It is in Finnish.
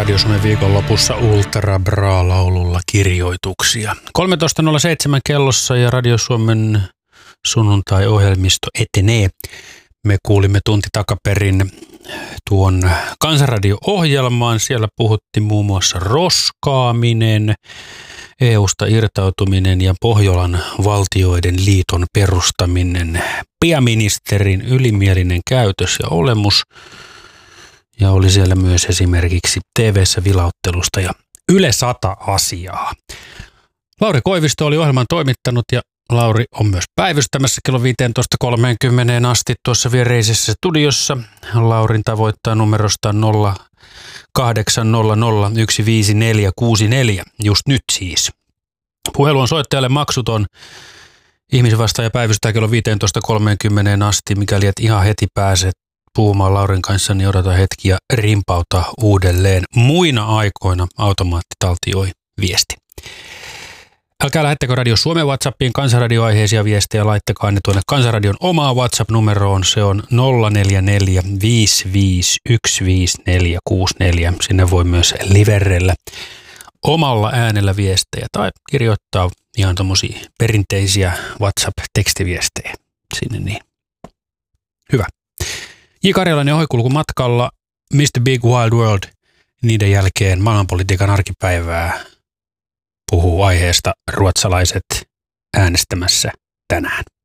Radio Suomen viikonlopussa Ultra Bra-laululla kirjoituksia. 13.07 kellossa ja Radio Suomen sunnuntai-ohjelmisto etenee. Me kuulimme tunti takaperin tuon Kansanradio-ohjelmaan. Siellä puhuttiin muun muassa roskaaminen, EUsta irtautuminen ja Pohjolan valtioiden liiton perustaminen, pääministerin ylimielinen käytös ja olemus. Ja oli siellä myös esimerkiksi TV-ssä vilauttelusta ja Yle 100 asiaa. Lauri Koivisto oli ohjelman toimittanut ja Lauri on myös päivystämässä kello 15.30 asti tuossa viereisessä studiossa. Laurin tavoittaa numerosta 0800 15464, just nyt siis. Puhelu on soittajalle maksuton. Ihmisvastaaja päivystää kello 15.30 asti, mikäli et ihan heti pääse puhumaan Laurin kanssa, niin odota hetki ja rimpauta uudelleen. Muina aikoina automaatti taltioi viesti. Älkää lähettäkö Radio Suomen WhatsAppiin kansanradioaiheisia viestejä, laittakaa ne tuonne Kansanradion omaa WhatsApp-numeroon. Se on 044 5515464. Sinne voi myös liverrellä omalla äänellä viestejä tai kirjoittaa ihan tommosia perinteisiä WhatsApp-tekstiviestejä sinne niin. Hyvä. J. Karjalainen ohikulkumatkalla, Mr. Big Wild World, niiden jälkeen maailmanpolitiikan arkipäivää puhuu aiheesta ruotsalaiset äänestämässä tänään.